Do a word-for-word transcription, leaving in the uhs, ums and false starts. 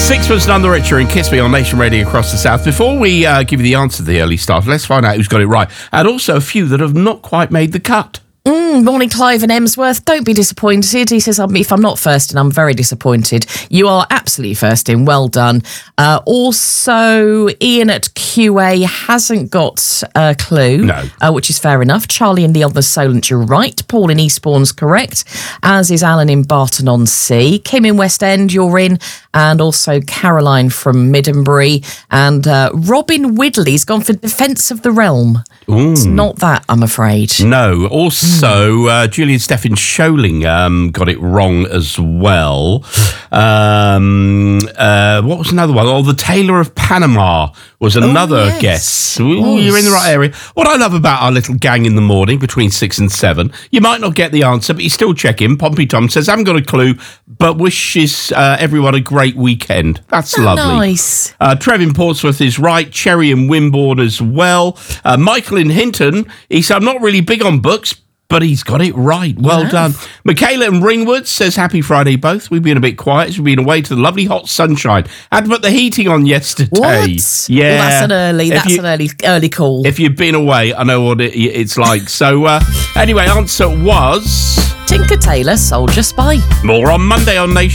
Sixpence None the Richer and Kiss Me on Nation Radio across the South. Before we uh, give you the answer to the early start, let's find out who's got it right. And also a few that have not quite made the cut. Mm, morning, Clive and Emsworth. Don't be disappointed. He says, if I'm not first in, I'm very disappointed. You are absolutely first in. Well done. Uh, also, Ian at Q A hasn't got a clue, no. uh, which is fair enough. Charlie in Leon the Solent, you're right. Paul in Eastbourne's correct, as is Alan in Barton-on-Sea. Kim in West End, you're in, and also Caroline from Middenbury. And uh, Robin Widley's gone for Defence of the Realm. Ooh. It's not that, I'm afraid. No. Also, uh, Julian Stephen Scholing um, got it wrong as well. Um, uh, what was another one? Oh, The Tailor of Panama was another oh, yes. guess. Ooh, you're in the right area. What I love about our little gang in the morning between six and seven, you might not get the answer, but you still check in. Pompey Tom says, I haven't got a clue, but wishes uh, everyone a great weekend. That's oh, lovely. Nice. Uh, Trev in Portsmouth is right. Cherry in Wimborne as well. Uh, Michael in Hinton, he said, I'm not really big on books, but he's got it right. Well yeah. done. Michaela in Ringwood says, happy Friday both. We've been a bit quiet as we've been away to the lovely hot sunshine. Had to put the heating on yesterday. What? Yeah. Well, that's an early, If that's you, an early early call. If you've been away, I know what it, it's like. So, uh, anyway, answer was... Tinker Tailor, Soldier Spy. More on Monday on Nation.